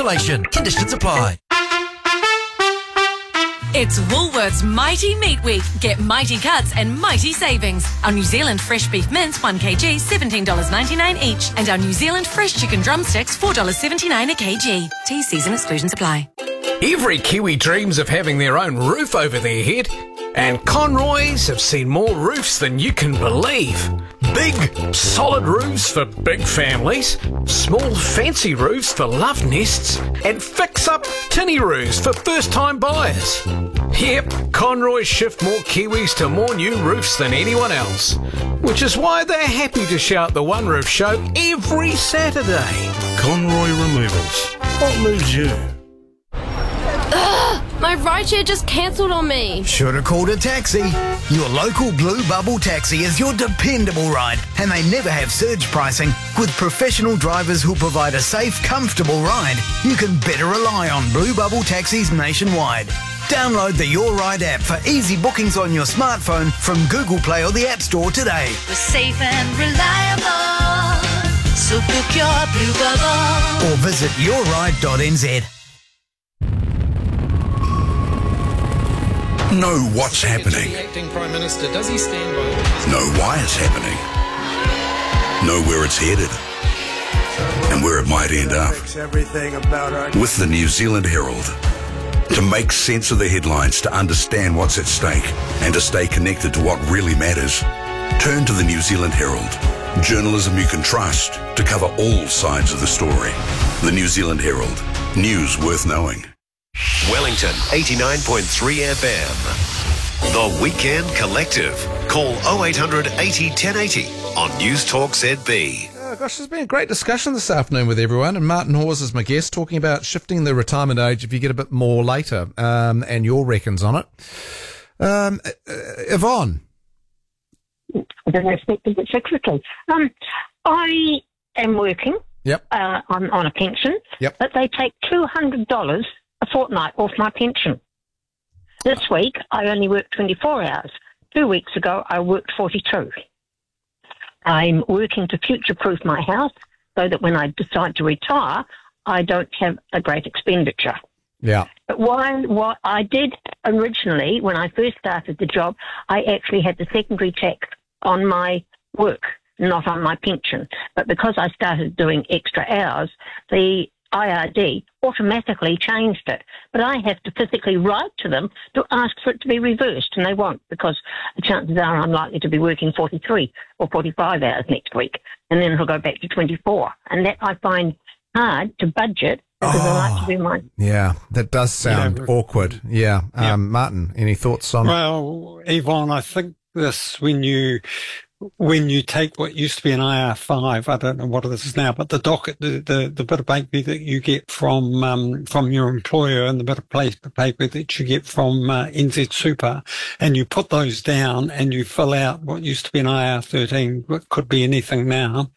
installation. Conditions apply. It's Woolworths Mighty Meat Week. Get mighty cuts and mighty savings. Our New Zealand fresh beef mince 1kg, $17.99 each. And our New Zealand fresh chicken drumsticks, $4.79 a kg. T&Cs and exclusions apply. Every Kiwi dreams of having their own roof over their head, and Conroys have seen more roofs than you can believe. Big, solid roofs for big families, small, fancy roofs for love nests, and fix-up tinny roofs for first-time buyers. Yep, Conroys shift more Kiwis to more new roofs than anyone else, which is why they're happy to shout the One Roof Show every Saturday. Conroy Removals. What moves you? My rideshare just cancelled on me. Should have called a taxi. Your local Blue Bubble taxi is your dependable ride, and they never have surge pricing. With professional drivers who'll provide a safe, comfortable ride, you can better rely on Blue Bubble taxis nationwide. Download the Your Ride app for easy bookings on your smartphone from Google Play or the App Store today. We're safe and reliable, so book your Blue Bubble. Or visit yourride.nz. Know what's happening. The acting Prime Minister, does he stand by? Know why it's happening. Know where it's headed. And where it might end up. With the New Zealand Herald. To make sense of the headlines, to understand what's at stake, and to stay connected to what really matters, turn to the New Zealand Herald. Journalism you can trust to cover all sides of the story. The New Zealand Herald. News worth knowing. Wellington 89.3 FM. The Weekend Collective. Call 0800 80 1080 on News Talk ZB. Gosh, there's been a great discussion this afternoon with everyone, and Martin Hawes is my guest, talking about shifting the retirement age if you get a bit more later, and your reckons on it. Yvonne. I didn't expect it so quickly. I am working. Yep. I'm on a pension. Yep. But they take $200 a fortnight off my pension. This week, I only worked 24 hours. 2 weeks ago, I worked 42. I'm working to future-proof my house so that when I decide to retire, I don't have a great expenditure. Yeah. But what I did originally, when I first started the job, I actually had the secondary tax on my work, not on my pension. But because I started doing extra hours, the IRD automatically changed it. But I have to physically write to them to ask for it to be reversed, and they won't, because the chances are I'm likely to be working 43 or 45 hours next week, and then it'll go back to 24. And that I find hard to budget, because I like to do mine. Yeah, that does sound awkward. Yeah. Martin, any thoughts on... Well, Yvonne, I think this, when you take what used to be an IR5, I don't know what it is now, but the docket, the bit of paper that you get from your employer and the bit of paper that you get from NZ Super, and you put those down and you fill out what used to be an IR13, what could be anything now,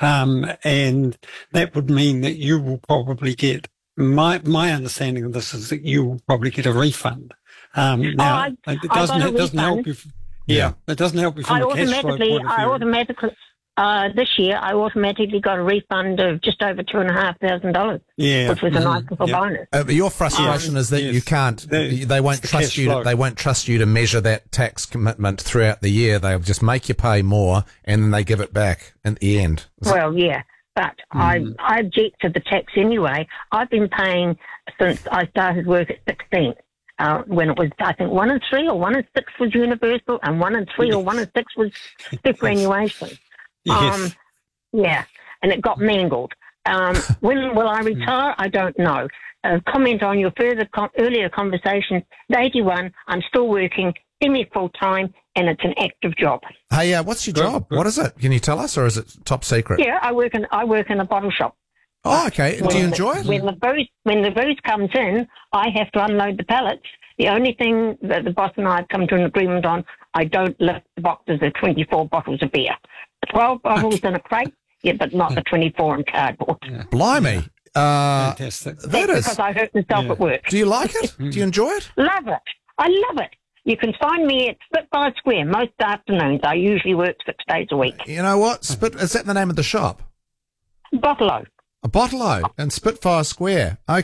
and that would mean that you will probably get, my understanding of this is that you will probably get a refund. Now, it doesn't help you. Yeah, it doesn't help you from a cash flow point of view. This year, I automatically got a refund of just over $2,500. Yeah, which was a nice little bonus. Your frustration is that you can't. They won't trust you. They won't trust you to measure that tax commitment throughout the year. They'll just make you pay more, and then they give it back at the end. Well, yeah, but I object to the tax anyway. I've been paying since I started work at 16. When it was, I think, 1 and 3 or 1 and 6 was universal, and 1 and 3 or 1 and 6 was superannuation. Yes. Yeah, and it got mangled. When will I retire? I don't know. Comment on your earlier conversation. At 81, I'm still working semi-full-time, and it's an active job. Hey, what's your job? What is it? Can you tell us, or is it top secret? Yeah, I work in a bottle shop. Oh, okay. Do you enjoy it? When the booze comes in, I have to unload the pallets. The only thing that the boss and I have come to an agreement on, I don't lift the boxes of 24 bottles of beer. 12 bottles in a crate, but not the 24 in cardboard. Yeah. Blimey. Fantastic. Because I hurt myself at work. Do you like it? Do you enjoy it? Love it. I love it. You can find me at Spitfire Square most afternoons. I usually work 6 days a week. You know what? Is that the name of the shop? Bottlo. A Bottlo in Spitfire Square.